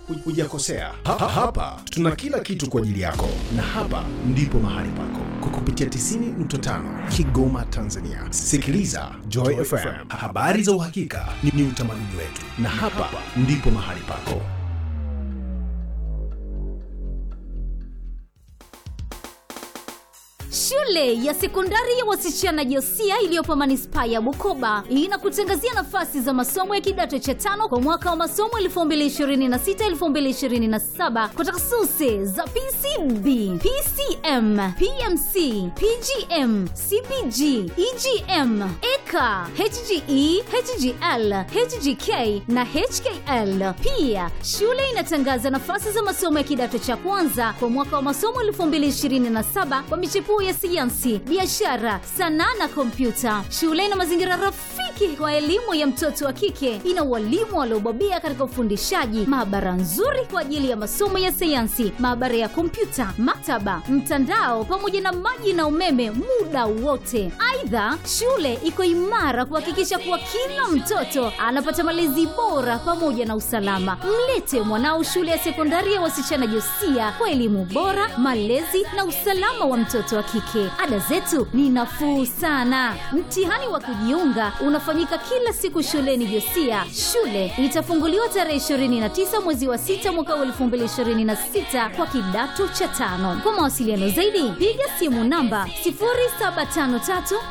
hujakosea. Hapa tuna kila kitu kwa ajili yako, na hapa ndipo mahali pako kwa kupitia 90.5 Kigoma, Tanzania. Sikiliza Joy FM, habari za uhakika ni utamaduni wetu, na hapa ndipo mahali pako. Shule ya sekondari ya wasichana Josia iliyopo manispaa ya Bukoba inakutangazia nafasi za masomo ya kidato cha 5 kwa mwaka wa masomo 2026-2027 kwa takhasusi za PCB, PCM, PMC, PGM, CPG, EGM, EKA, HGE, HGL, HGK na HKL. Pia shule inatangaza nafasi za masomo ya kidato cha kwanza kwa mwaka wa masomo 2027 kwa michepuo ya sayansi, biashara, sanaa na kompyuta. Shule ina mazingira rafiki kwa elimu ya mtoto wa kike. Ina walimu waliobobea katika ufundishaji, maabara nzuri kwa ajili ya masomo ya sayansi, maabara ya kompyuta, maktaba, mtandao pamoja na maji na umeme muda wote. Aidha, shule iko imara kuhakikisha kuwa kila mtoto anapata malezi bora pamoja na usalama. Mlete mwanao shule ya sekondari ya wasichana Josia kwa elimu bora, malezi na usalama wa mtoto wa kike. Ada zetu ni nafuu sana. Mtihani wa kujiunga unafanyika kila siku shuleni Josia. Shule itafunguliwa tarehe 29 mwezi wa 6 mwaka 2026 kwa kidato cha 5. Kwa mawasiliano zaidi piga simu namba 0753